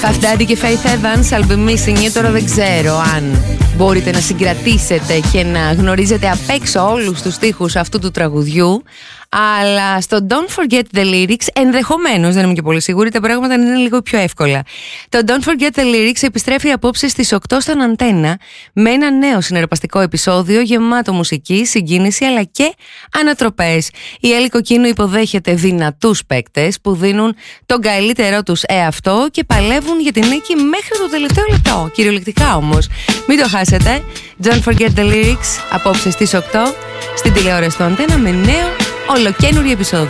Puff Daddy και Faith Evans, I'll be missing you. Τώρα δεν ξέρω αν μπορείτε να συγκρατήσετε και να γνωρίζετε απ' έξω όλους τους στίχους αυτού του τραγουδιού, αλλά στο Don't Forget the Lyrics, ενδεχομένως, δεν είμαι και πολύ σίγουρη, τα πράγματα είναι λίγο πιο εύκολα. Το Don't Forget the Lyrics επιστρέφει απόψε στις 8 στον Αντένα με ένα νέο συναρπαστικό επεισόδιο γεμάτο μουσική, συγκίνηση αλλά και ανατροπές. Η Έλλη Κοκκίνου υποδέχεται δυνατούς παίκτες που δίνουν τον καλύτερό τους εαυτό και παλεύουν για την νίκη μέχρι το τελευταίο λεπτό. Κυριολεκτικά όμως. Μην το χάσετε. Don't Forget the Lyrics απόψε στις 8 στην τηλεόραση του Αντένα με νέο ολοκαίνουργιο επεισόδιο.